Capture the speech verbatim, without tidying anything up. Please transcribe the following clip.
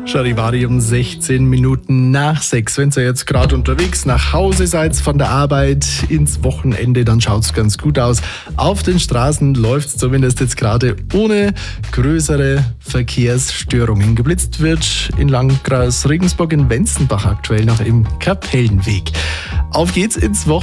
Charivari um sechzehn Minuten nach sechs. Wenn ihr jetzt gerade unterwegs nach Hause seid von der Arbeit ins Wochenende, dann schaut es ganz gut aus. Auf den Straßen läuft es zumindest jetzt gerade ohne größere Verkehrsstörungen. Geblitzt wird in Landkreis Regensburg in Wenzenbach aktuell noch im Kapellenweg. Auf geht's ins Wochenende.